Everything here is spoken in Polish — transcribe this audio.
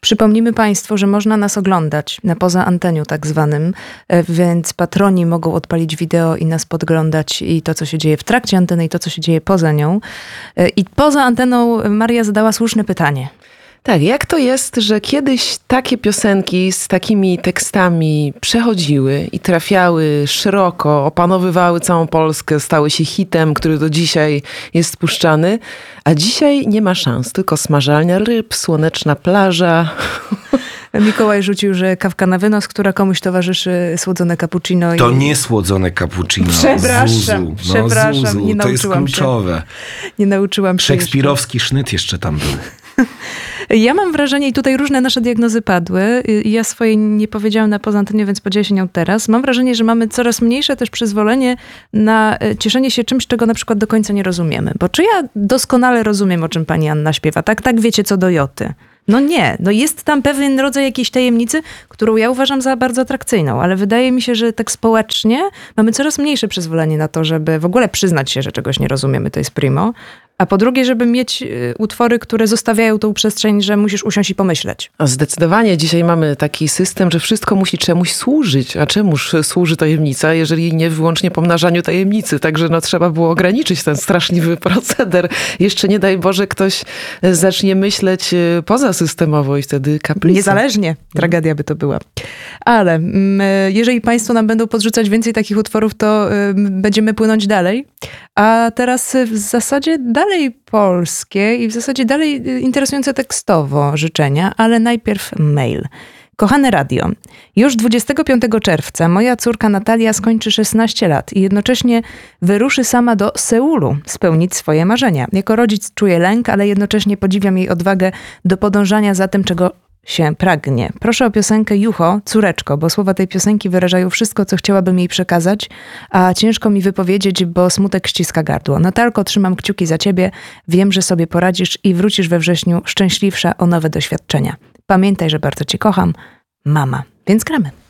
Przypomnimy Państwu, że można nas oglądać na poza anteniu tak zwanym, więc patroni mogą odpalić wideo i nas podglądać i to, co się dzieje w trakcie anteny i to, co się dzieje poza nią. I poza anteną Maria zadała słuszne pytanie. Tak, jak to jest, że kiedyś takie piosenki z takimi tekstami przechodziły i trafiały szeroko, opanowywały całą Polskę, stały się hitem, który do dzisiaj jest puszczany, a dzisiaj nie ma szans, tylko smażalnia ryb, słoneczna plaża. Mikołaj rzucił, że kawka na wynos, która komuś towarzyszy słodzone cappuccino. To nie słodzone cappuccino. Przepraszam, Zuzu. Nie To jest nauczyłam kluczowe. się. Nie nauczyłam się. Szekspirowski sznyt jeszcze tam był. Ja mam wrażenie, i tutaj różne nasze diagnozy padły, ja swojej nie powiedziałam na poza antenie, więc podzielę się nią teraz. Mam wrażenie, że mamy coraz mniejsze też przyzwolenie na cieszenie się czymś, czego na przykład do końca nie rozumiemy. Bo czy ja doskonale rozumiem, o czym pani Anna śpiewa? Tak wiecie co do joty. No nie, jest tam pewien rodzaj jakiejś tajemnicy, którą ja uważam za bardzo atrakcyjną, ale wydaje mi się, że tak społecznie mamy coraz mniejsze przyzwolenie na to, żeby w ogóle przyznać się, że czegoś nie rozumiemy, to jest primo. A po drugie, żeby mieć utwory, które zostawiają tą przestrzeń, że musisz usiąść i pomyśleć. A zdecydowanie dzisiaj mamy taki system, że wszystko musi czemuś służyć. A czemuż służy tajemnica, jeżeli nie wyłącznie pomnażaniu tajemnicy? Także trzeba było ograniczyć ten straszliwy proceder. Jeszcze nie daj Boże, ktoś zacznie myśleć pozasystemowo i wtedy kaplica. Niezależnie. Tragedia by to była. Ale jeżeli państwo nam będą podrzucać więcej takich utworów, to będziemy płynąć dalej. A teraz w zasadzie dalej polskie i w zasadzie dalej interesujące tekstowo życzenia, ale najpierw mail. Kochane radio, już 25 czerwca moja córka Natalia skończy 16 lat i jednocześnie wyruszy sama do Seulu spełnić swoje marzenia. Jako rodzic czuję lęk, ale jednocześnie podziwiam jej odwagę do podążania za tym, czego się pragnie. Proszę o piosenkę Jucho, córeczko, bo słowa tej piosenki wyrażają wszystko, co chciałabym jej przekazać, a ciężko mi wypowiedzieć, bo smutek ściska gardło. Natalko, trzymam kciuki za ciebie, wiem, że sobie poradzisz i wrócisz we wrześniu szczęśliwsza o nowe doświadczenia. Pamiętaj, że bardzo cię kocham, mama. Więc gramy.